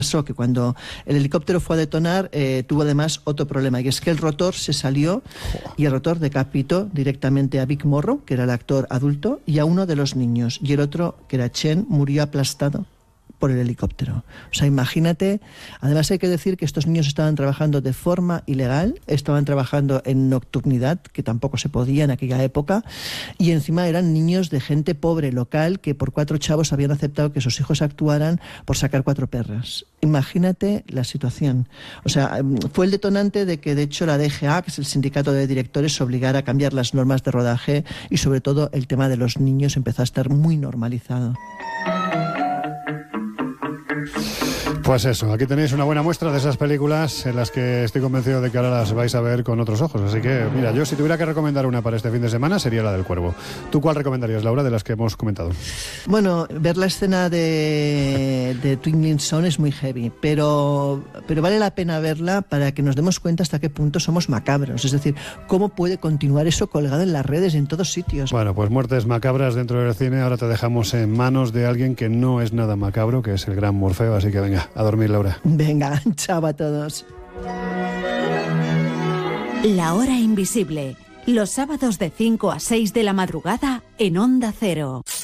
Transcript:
pasó que cuando el helicóptero fue a detonar tuvo además otro problema, y es que el rotor se salió y el rotor decapitó directamente a Vic Morrow, que era el actor adulto, y a uno de los niños, y el otro, que era Chen, murió aplastado por el helicóptero. O sea, imagínate. Además hay que decir que estos niños estaban trabajando de forma ilegal, estaban trabajando en nocturnidad, que tampoco se podía en aquella época, y encima eran niños de gente pobre local que por 4 chavos habían aceptado que sus hijos actuaran por sacar 4 perras. Imagínate la situación. O sea, fue el detonante de que de hecho la DGA, que es el sindicato de directores, se obligara a cambiar las normas de rodaje, y sobre todo el tema de los niños empezó a estar muy normalizado. Pues eso, aquí tenéis una buena muestra de esas películas en las que estoy convencido de que ahora las vais a ver con otros ojos. Así que, mira, yo si tuviera que recomendar una para este fin de semana sería la del Cuervo. ¿Tú cuál recomendarías, Laura, de las que hemos comentado? Bueno, ver la escena de Twinkling Sun es muy heavy, pero vale la pena verla para que nos demos cuenta hasta qué punto somos macabros. Es decir, cómo puede continuar eso colgado en las redes y en todos sitios. Bueno, pues muertes macabras dentro del cine. Ahora te dejamos en manos de alguien que no es nada macabro, que es el gran Morfeo. Así que venga, a dormir, Laura. Venga, chao a todos. La hora invisible, los sábados de 5 a 6 de la madrugada en Onda Cero.